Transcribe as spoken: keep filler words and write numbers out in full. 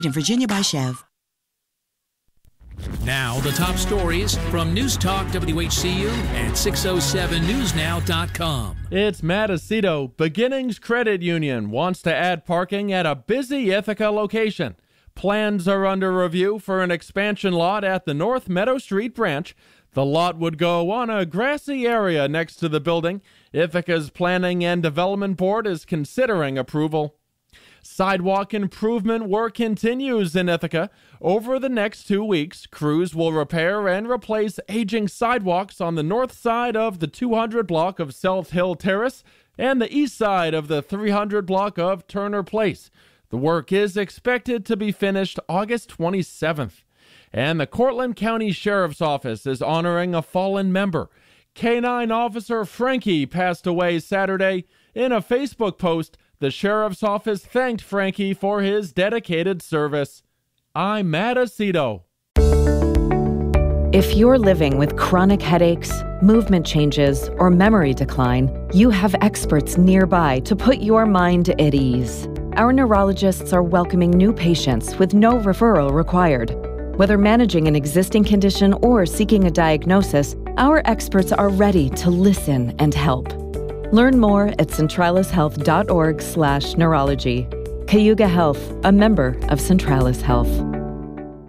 In Virginia by Chev. Now, the top stories from News Talk W H C U and six oh seven news now dot com. It's Matt Aceto. Beginnings Credit Union wants to add parking at a busy Ithaca location. Plans are under review for an expansion lot at the North Meadow Street branch. The lot would go on a grassy area next to the building. Ithaca's Planning and Development Board is considering approval. Sidewalk improvement work continues in Ithaca. Over the next two weeks, crews will repair and replace aging sidewalks on the north side of the two hundred block of South Hill Terrace and the east side of the three hundred block of Turner Place. The work is expected to be finished August twenty-seventh. And the Cortland County Sheriff's Office is honoring a fallen member. K nine Officer Frankie passed away Saturday. In a Facebook post, the Sheriff's Office thanked Frankie for his dedicated service. I'm Matt Aceto. If you're living with chronic headaches, movement changes, or memory decline, you have experts nearby to put your mind at ease. Our neurologists are welcoming new patients with no referral required. Whether managing an existing condition or seeking a diagnosis, our experts are ready to listen and help. Learn more at centralishealth dot org slash neurology. Cayuga Health, a member of Centralis Health.